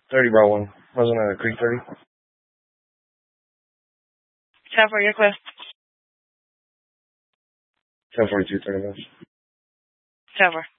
30 brought one. Wasn't it a Creek 30? 10-4, you're clear. 1042, 30 minutes. 10-4.